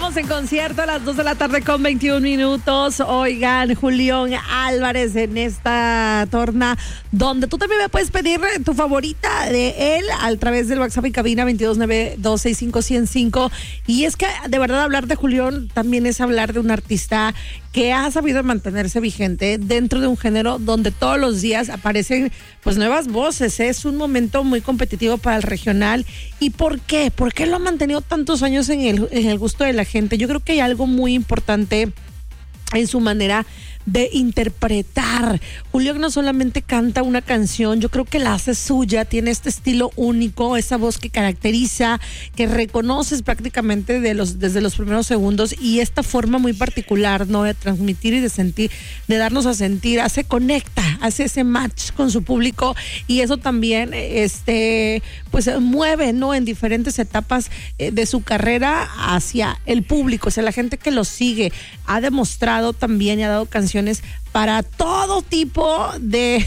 Estamos en concierto a las 2 de la tarde con 21 minutos. Oigan, Julián Álvarez en esta torna, donde tú también me puedes pedir tu favorita de él a través del WhatsApp y cabina 229-265-105. Y es que de verdad hablar de Julián también es hablar de un artista que ha sabido mantenerse vigente dentro de un género donde todos los días aparecen pues nuevas voces. Es un momento muy competitivo para el regional. ¿Y por qué? ¿Por qué lo ha mantenido tantos años en el gusto de la gente? Yo creo que hay algo muy importante en su manera de interpretar. Julián no solamente canta una canción, yo creo que la hace suya, tiene este estilo único, esa voz que caracteriza, que reconoces prácticamente desde los primeros segundos, y esta forma muy particular, ¿no?, de transmitir y de sentir, de darnos a sentir, conecta, hace ese match con su público, y eso también pues mueve, ¿no?, en diferentes etapas de su carrera hacia el público, o sea, la gente que lo sigue. Ha demostrado también y ha dado canciones para todo tipo de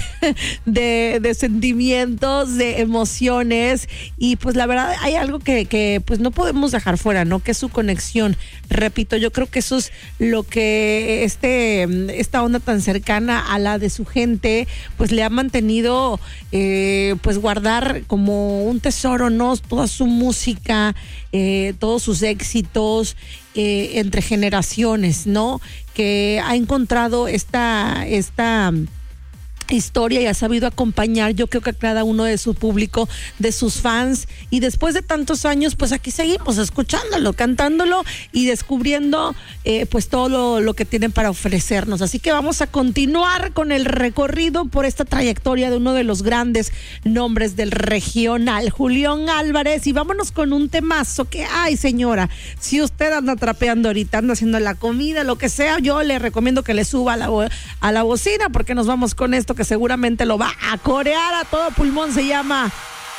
sentimientos, de emociones, y pues la verdad hay algo que pues no podemos dejar fuera, ¿no?, que es su conexión. Repito, yo creo que eso es lo que esta onda tan cercana a la de su gente pues le ha mantenido pues guardar como un tesoro, ¿no?, toda su música, todos sus éxitos entre generaciones, ¿no?, que ha encontrado esta historia y ha sabido acompañar, yo creo que a cada uno de su público, de sus fans, y después de tantos años pues aquí seguimos escuchándolo, cantándolo y descubriendo pues todo lo que tienen para ofrecernos. Así que vamos a continuar con el recorrido por esta trayectoria de uno de los grandes nombres del regional, Julián Álvarez, y vámonos con un temazo que, ay señora, si usted anda trapeando ahorita, anda haciendo la comida, lo que sea, yo le recomiendo que le suba a la bocina, porque nos vamos con esto que seguramente lo va a corear a todo pulmón. Se llama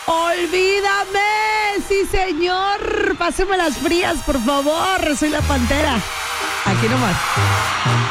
Olvídame. Sí, señor. Páseme las frías, por favor. Soy la Pantera. Aquí nomás.